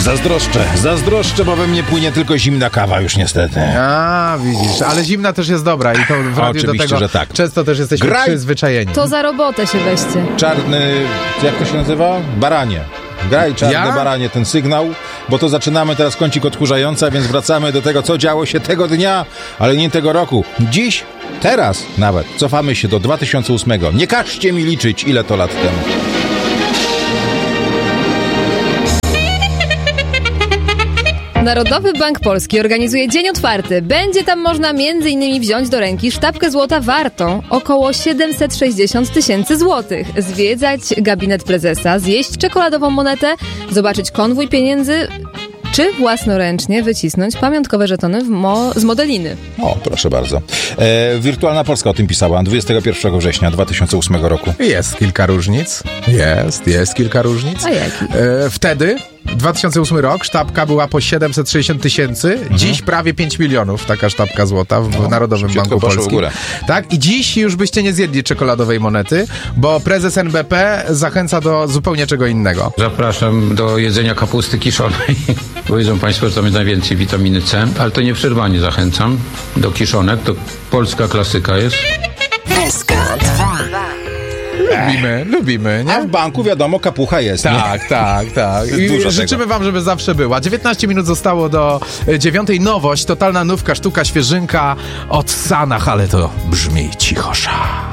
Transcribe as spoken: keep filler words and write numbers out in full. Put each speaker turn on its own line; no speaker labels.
Zazdroszczę, zazdroszczę, bo we mnie płynie tylko zimna kawa już niestety.
A, widzisz, ale zimna też jest dobra i to w radiu do tego
że tak.
często też jesteśmy
Graj!
przyzwyczajeni.
To za robotę się weźcie.
Czarny, jak to się nazywa? Baranie. Graj czarne
Ja?
baranie ten sygnał, bo to zaczynamy teraz kącik odkurzający, a więc wracamy do tego, co działo się tego dnia, ale nie tego roku. Dziś, teraz nawet, cofamy się do dwa tysiące ósmego. Nie każcie mi liczyć, ile to lat temu.
Narodowy Bank Polski organizuje Dzień Otwarty. Będzie tam można między innymi wziąć do ręki sztabkę złota wartą około siedemset sześćdziesiąt tysięcy złotych, zwiedzać gabinet prezesa, zjeść czekoladową monetę, zobaczyć konwój pieniędzy, czy własnoręcznie wycisnąć pamiątkowe żetony w mo- z modeliny.
O, proszę bardzo. E, Wirtualna Polska o tym pisała dwudziestego pierwszego września dwa tysiące ósmego roku.
Jest kilka różnic. Jest, jest kilka różnic.
A jaki?
E, wtedy, dwa tysiące ósmy rok, sztabka była po siedemset sześćdziesiąt tysięcy. Mhm. Dziś prawie pięć milionów taka sztabka złota w
no,
Narodowym Banku
poszło
Polskim.
w górę.
Tak? I dziś już byście nie zjedli czekoladowej monety, bo prezes N B P zachęca do zupełnie czego innego.
Zapraszam do jedzenia kapusty kiszonej. Powiedzą Państwo, że tam jest najwięcej witaminy C, ale to nieprzerwanie zachęcam do kiszonek. To polska klasyka jest.
Lubimy, lubimy, nie?
A w banku wiadomo, kapucha jest.
Tak,
nie?
tak, tak. I
Dużo
życzymy
tego.
wam, żeby zawsze była. dziewiętnaście minut zostało do e, dziewiątej. Nowość, totalna nówka, sztuka, świeżynka od Sanach, ale to brzmi cichosza.